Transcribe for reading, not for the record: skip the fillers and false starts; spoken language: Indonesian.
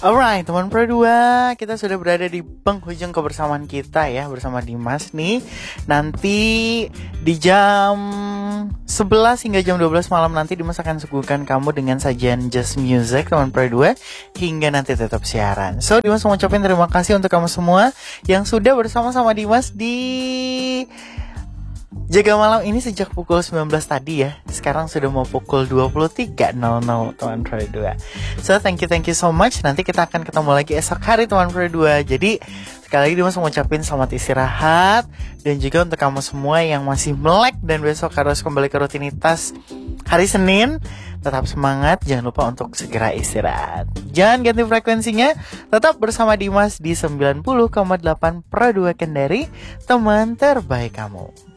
Alright, teman Pro 2, kita sudah berada di penghujung kebersamaan kita ya, bersama Dimas nih. Nanti di jam 11 hingga jam 12 malam nanti Dimas akan suguhkan kamu dengan sajian Just Music, teman Pro 2, hingga nanti tetap siaran. So, Dimas mau ucapin terima kasih untuk kamu semua yang sudah bersama-sama Dimas di Jaga Malam ini sejak pukul 19 tadi ya. Sekarang sudah mau pukul 23.00 teman Pro 2. So thank you so much. Nanti kita akan ketemu lagi esok hari teman Pro 2. Jadi sekali lagi Dimas mau ucapin selamat istirahat. Dan juga untuk kamu semua yang masih melek dan besok harus kembali ke rutinitas hari Senin, tetap semangat, jangan lupa untuk segera istirahat. Jangan ganti frekuensinya, tetap bersama Dimas di 90,8 Pro 2 Kendari, teman terbaik kamu.